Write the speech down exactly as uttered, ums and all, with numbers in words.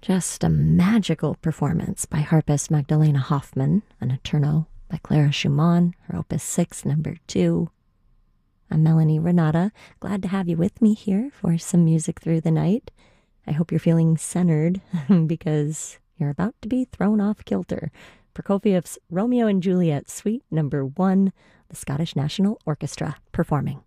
Just a magical performance by harpist Magdalena Hoffmann, an Eterno by Clara Schumann, her Opus six, number two. I'm Melanie Renata, glad to have you with me here for some music through the night. I hope you're feeling centered because you're about to be thrown off kilter. Prokofiev's Romeo and Juliet, Suite number one, the Scottish National Orchestra performing.